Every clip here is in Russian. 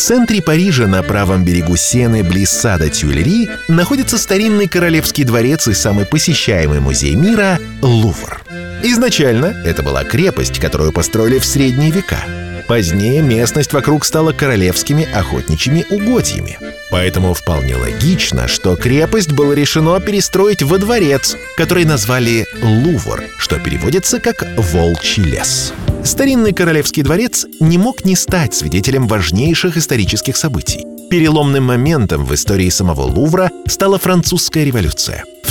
центре Парижа на правом берегу Сены, близ сада Тюильри, находится старинный королевский дворец и самый посещаемый музей мира — Лувр. Изначально это была крепость, которую построили в средние века. Позднее местность вокруг стала королевскими охотничьими угодьями. Поэтому вполне логично, что крепость было решено перестроить во дворец, который назвали Лувр, что переводится как «волчий лес». Старинный королевский дворец не мог не стать свидетелем важнейших исторических событий. Переломным моментом в истории самого Лувра стала Французская революция. В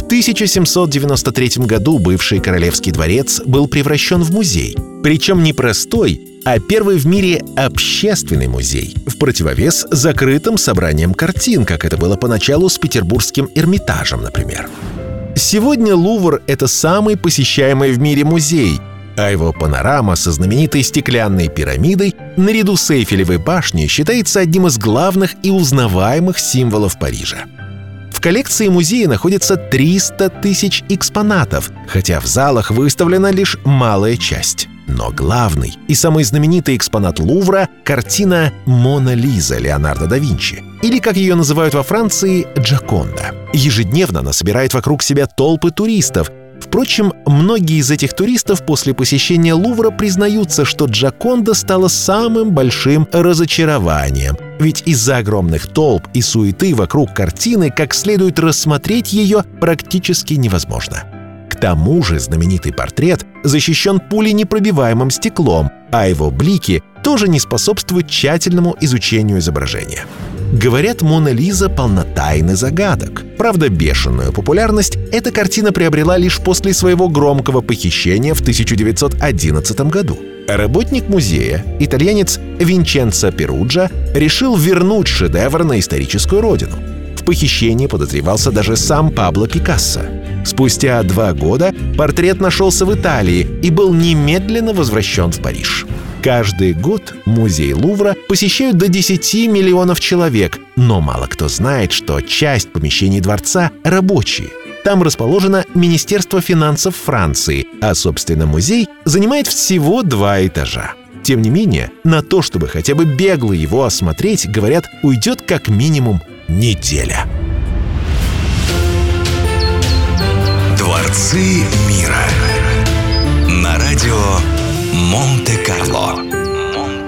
1793 году бывший королевский дворец был превращен в музей. Причем не простой, а первый в мире общественный музей, в противовес закрытым собраниям картин, как это было поначалу с Петербургским Эрмитажем, например. Сегодня Лувр — это самый посещаемый в мире музей, а его панорама со знаменитой стеклянной пирамидой наряду с Эйфелевой башней считается одним из главных и узнаваемых символов Парижа. В коллекции музея находится 300 тысяч экспонатов, хотя в залах выставлена лишь малая часть. Но главный и самый знаменитый экспонат Лувра — картина «Мона Лиза» Леонардо да Винчи, или, как ее называют во Франции, «Джоконда». Ежедневно она собирает вокруг себя толпы туристов. Впрочем, многие из этих туристов после посещения Лувра признаются, что Джоконда стала самым большим разочарованием. Ведь из-за огромных толп и суеты вокруг картины как следует рассмотреть ее практически невозможно. К тому же знаменитый портрет защищен пуленепробиваемым стеклом, а его блики тоже не способствуют тщательному изучению изображения. Говорят, «Мона Лиза» полна тайн и загадок. Правда, бешеную популярность эта картина приобрела лишь после своего громкого похищения в 1911 году. Работник музея, итальянец Винченцо Перуджа, решил вернуть шедевр на историческую родину. В похищении подозревался даже сам Пабло Пикассо. Спустя 2 года портрет нашелся в Италии и был немедленно возвращен в Париж. Каждый год музей Лувра посещают до 10 миллионов человек, но мало кто знает, что часть помещений дворца рабочие. Там расположено Министерство финансов Франции, а, собственно, музей занимает всего 2 этажа. Тем не менее, на то, чтобы хотя бы бегло его осмотреть, говорят, уйдет как минимум неделя. Дворцы мира на радио Монте-Карло.